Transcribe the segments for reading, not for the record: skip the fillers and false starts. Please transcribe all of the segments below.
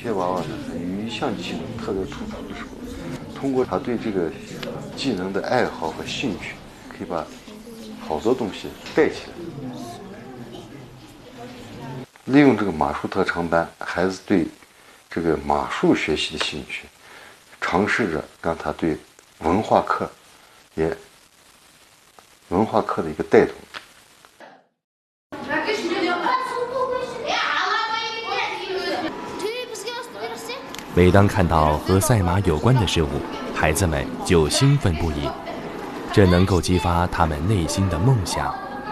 些娃娃呢，有一项技能特别突出的时候，通过他对这个技能的爱好和兴趣，可以把好多东西带起来。利用这个马术特长班，孩子对这个马术学习的兴趣，尝试着让他对文化课的一个带动。 每当看到和赛马有关的事物，孩子们就兴奋不已，这能够激发他们内心的梦想。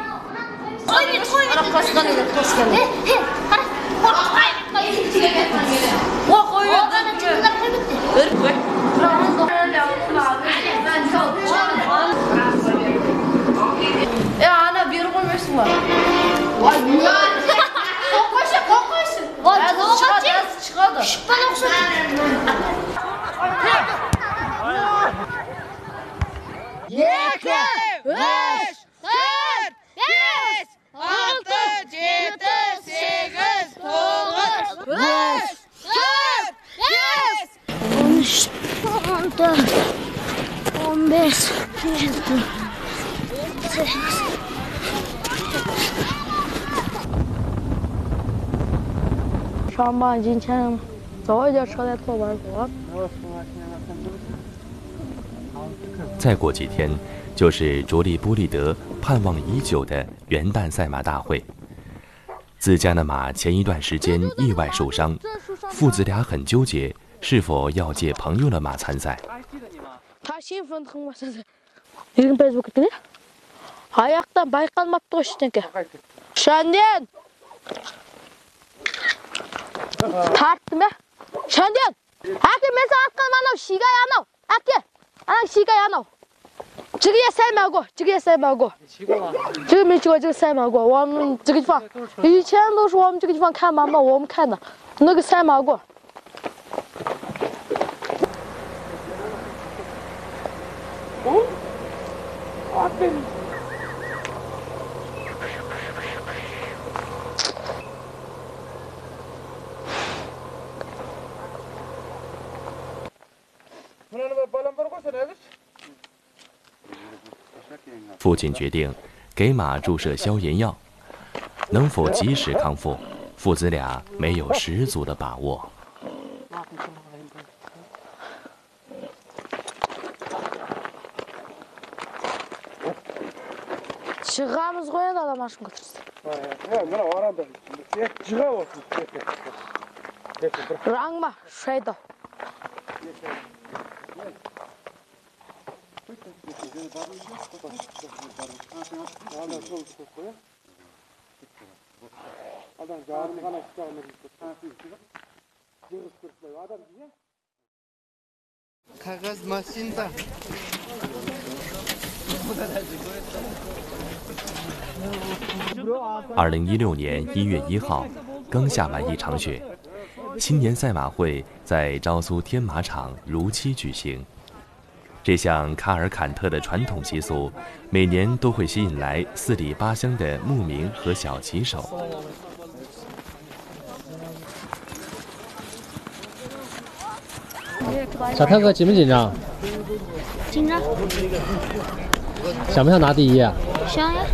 上班今天早一点车来托班多。 再过几天，就是卓利波利德盼望已久的元旦赛马大会。自家的马前一段时间意外受伤，父子俩很纠结，是否要借朋友的马参赛。 他兴奋很嘛，现在。이런 빼줘 그랬더니 아약단 байқалмап тұр ештеңке. Шәнден! Тарттым ба? Шәнден! Әке, мен саған айтқаным анау шигай анау. Әке, анау шигай анау. Жігіге саймаго, жігіге саймаго. Жігі мен жігі саймаго. 我们这个地方以前都是我们这个地方看马嘛，我们看的那个赛马过。 父亲决定给马注射消炎药，能否及时康复，父子俩没有十足的把握。 Шығамыз ғой енді адам ашын көтерсе. Раңма, шайды. Қағаз машинда. 2016年1月1号，刚下完一场雪，青年赛马会在昭苏天马场如期举行。这项卡尔坎特的传统习俗，每年都会吸引来4里8乡的牧民和小骑手。 小泰哥紧不紧张？ 紧张。 想不想拿第一啊？ 想呀。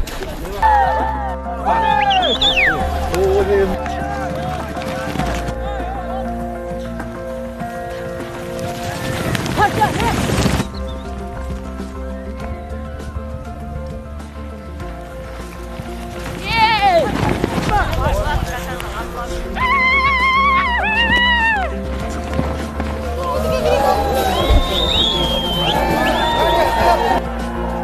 快